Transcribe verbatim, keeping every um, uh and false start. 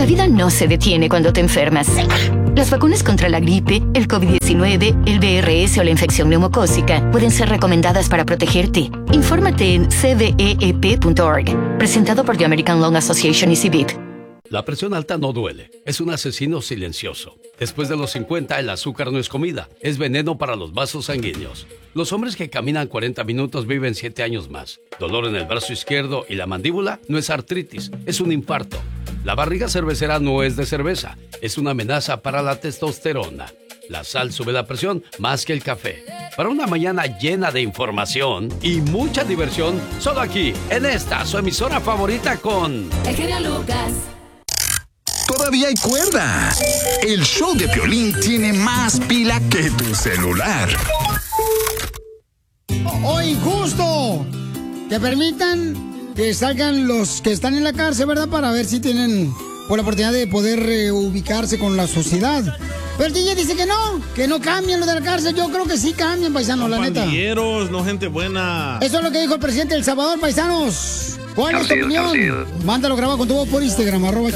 La vida no se detiene cuando te enfermas. Las vacunas contra la gripe, el COVID diecinueve, el V R S o la infección neumocócica pueden ser recomendadas para protegerte. Infórmate en c v e e p punto org. Presentado por The American Lung Association y C B I P. La presión alta no duele, es un asesino silencioso. Después de los cincuenta, el azúcar no es comida, es veneno para los vasos sanguíneos. Los hombres que caminan cuarenta minutos viven siete años más. Dolor en el brazo izquierdo y la mandíbula no es artritis, es un infarto. La barriga cervecera no es de cerveza, es una amenaza para la testosterona. La sal sube la presión más que el café. Para una mañana llena de información y mucha diversión, solo aquí, en esta, su emisora favorita con... El genio Lucas. Todavía hay cuerda. El show de Piolín tiene más pila que tu celular. ¡Oh, injusto! Que permitan que salgan los que están en la cárcel, ¿verdad? Para ver si tienen por la oportunidad de poder eh, ubicarse con la sociedad. Pero el D J dice que no, que no cambian lo de la cárcel. Yo creo que sí cambian, paisanos, la neta. Pandilleros, no gente buena. Eso es lo que dijo el presidente de El Salvador, paisanos. ¿Cuál es tu opinión? Mándalo grabado con tu voz por Instagram, arroba